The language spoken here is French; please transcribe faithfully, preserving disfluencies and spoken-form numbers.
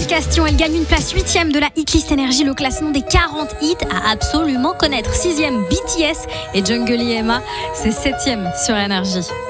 Castillon, elle gagne une place huitième de la Hitlist Energy, le classement des quarante hits à absolument connaître. Sixième B T S et Jungle Emma, c'est septième sur Énergie.